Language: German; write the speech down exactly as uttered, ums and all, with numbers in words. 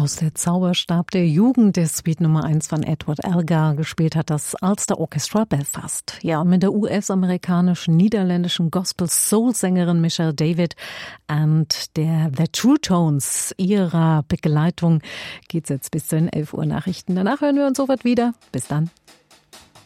Aus der Zauberstab der Jugend, der Suite Nummer eins von Edward Elgar, gespielt hat das Ulster Orchestra Belfast. Ja, mit der U S-amerikanischen, niederländischen Gospel-Soul-Sängerin Michelle David und der The True Tones, ihrer Begleitung, geht's jetzt bis zu den elf Uhr Nachrichten. Danach hören wir uns sofort wieder. Bis dann.